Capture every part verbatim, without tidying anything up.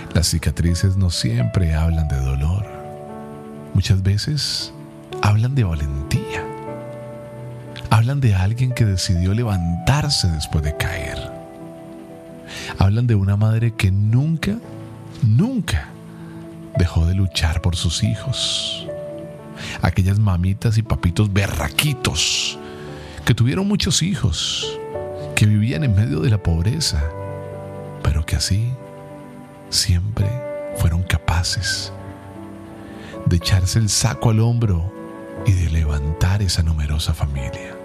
Las cicatrices no siempre hablan de dolor. Muchas veces hablan de valentía. Hablan de alguien que decidió levantarse después de caer. Hablan de una madre que nunca, nunca dejó de luchar por sus hijos. Aquellas mamitas y papitos berraquitos que tuvieron muchos hijos, que vivían en medio de la pobreza, pero que así siempre fueron capaces de echarse el saco al hombro y de levantar esa numerosa familia.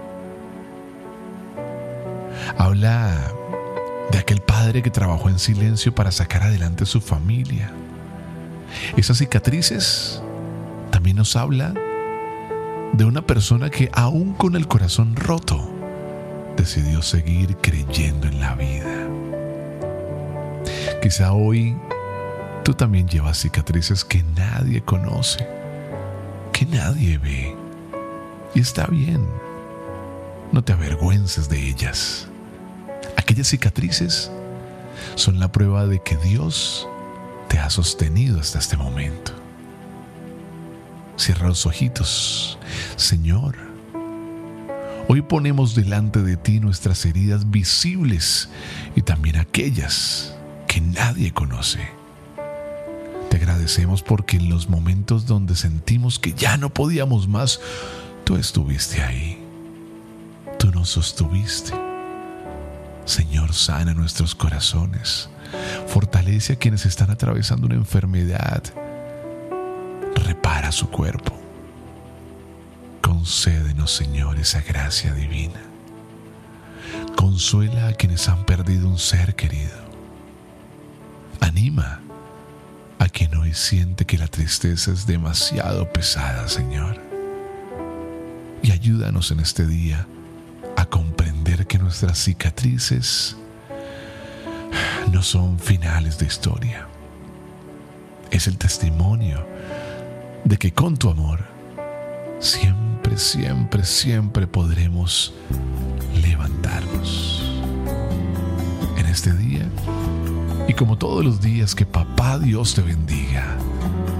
Habla de aquel padre que trabajó en silencio para sacar adelante su familia. Esas cicatrices también nos habla de una persona que, aún con el corazón roto, decidió seguir creyendo en la vida. Quizá hoy tú también llevas cicatrices que nadie conoce, que nadie ve. Y está bien, no te avergüences de ellas. Aquellas cicatrices son la prueba de que Dios te ha sostenido hasta este momento. Cierra los ojitos. Señor, hoy ponemos delante de ti nuestras heridas visibles y también aquellas que nadie conoce. Te agradecemos porque en los momentos donde sentimos que ya no podíamos más, tú estuviste ahí. Tú nos sostuviste. Señor, sana nuestros corazones. Fortalece a quienes están atravesando una enfermedad. Repara su cuerpo. Concédenos, Señor, esa gracia divina. Consuela a quienes han perdido un ser querido. Anima a quien hoy siente que la tristeza es demasiado pesada, Señor. Y ayúdanos en este día a comprender que nuestras cicatrices no son finales de historia. Es el testimonio de que con tu amor siempre, siempre, siempre podremos levantarnos. En este día, y como todos los días, que Papá Dios te bendiga